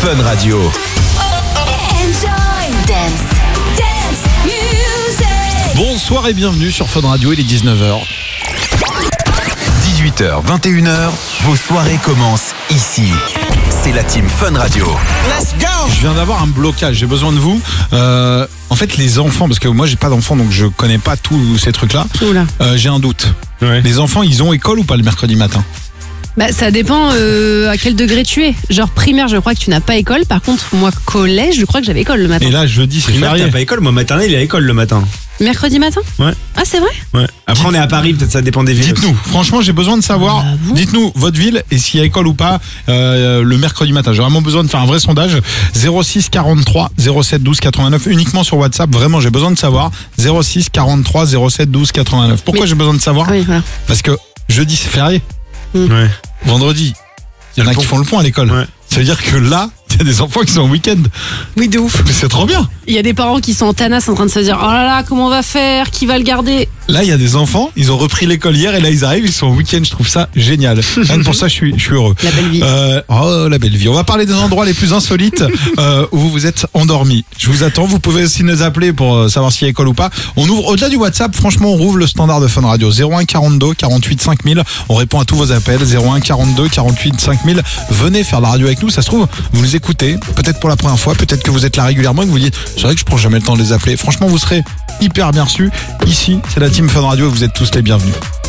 Fun Radio. Dance music. Bonsoir et bienvenue sur Fun Radio, il est 19h. 18h, 21h, vos soirées commencent ici. C'est la team Fun Radio. Let's go. Je viens d'avoir un blocage, j'ai besoin de vous. En fait, les enfants, parce que moi j'ai pas d'enfants donc je connais pas tous ces trucs-là. Oula. J'ai un doute. Ouais. Les enfants, ils ont école ou pas le mercredi matin? Bah, ça dépend à quel degré tu es. Genre primaire, je crois que tu n'as pas école. Par contre, moi, collège, je crois que j'avais école le matin. Et là, jeudi, c'est Primaire, férié. t'as pas école, moi maternelle, il a école le matin. Mercredi matin? Ouais. Ah, c'est vrai? Ouais. Après, on est à Paris, peut-être ça dépend des villes. Dites-nous, franchement, j'ai besoin de savoir. Ah bon? Dites-nous votre ville et s'il y a école ou pas le mercredi matin. J'ai vraiment besoin de faire un vrai sondage. 06 43 07 12 89 uniquement sur WhatsApp. Vraiment, j'ai besoin de savoir. 06 43 07 12 89. Pourquoi Mais- j'ai besoin de savoir? Oui, voilà. Parce que jeudi, c'est férié. Ouais. Vendredi, il y en a Le qui pont. font le point à l'école. Ouais. Ça veut dire que là, il y a des enfants qui sont en week-end. Oui, de ouf. Mais c'est trop bien. Il y a des parents qui sont en tanas en train de se dire, oh là là, comment on va faire? Qui va le garder? Là, il y a des enfants, ils ont repris l'école hier et là, ils arrivent, ils sont en week-end. Je trouve ça génial. Rien que pour ça, je suis heureux. La belle vie. Oh, la belle vie. On va parler des endroits les plus insolites où vous vous êtes endormis. Je vous attends. Vous pouvez aussi nous appeler pour savoir s'il y a école ou pas. On ouvre, au-delà du WhatsApp, franchement, on rouvre le standard de Fun Radio. 01 42 48 5000. On répond à tous vos appels. 01 42 48 5000. Venez faire la radio avec nous. Ça se trouve, vous nous écoutez, peut-être pour la première fois, peut-être que vous êtes là régulièrement et que vous dites, c'est vrai que je prends jamais le temps de les appeler. Franchement, vous serez hyper bien reçus. Ici, c'est la team Fun Radio et vous êtes tous les bienvenus.